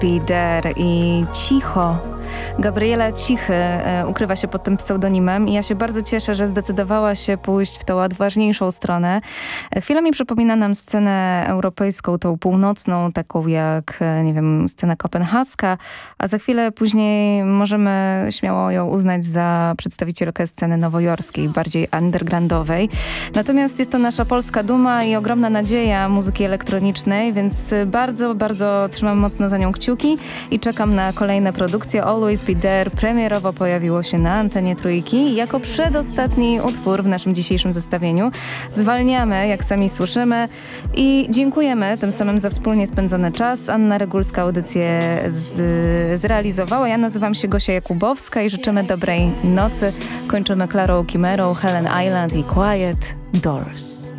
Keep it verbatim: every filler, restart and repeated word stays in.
Be There i Cicho. Gabriela Cichy e, ukrywa się pod tym pseudonimem i ja się bardzo cieszę, że zdecydowała się pójść w tą odważniejszą stronę. E, chwila mi przypomina nam scenę europejską, tą północną, taką jak, e, nie wiem, scena kopenhaska, a za chwilę później możemy śmiało ją uznać za przedstawicielkę sceny nowojorskiej, bardziej undergroundowej. Natomiast jest to nasza polska duma i ogromna nadzieja muzyki elektronicznej, więc bardzo, bardzo trzymam mocno za nią kciuki i czekam na kolejne produkcje. Always Be There premierowo pojawiło się na antenie Trójki jako przedostatni utwór w naszym dzisiejszym zestawieniu. Zwalniamy, jak sami słyszymy, i dziękujemy tym samym za wspólnie spędzony czas. Anna Regulska audycję z, zrealizowała. Ja nazywam się Gosia Jakubowska i życzymy dobrej nocy. Kończymy Klarą Kimerą, Helen Island i Quiet Doors.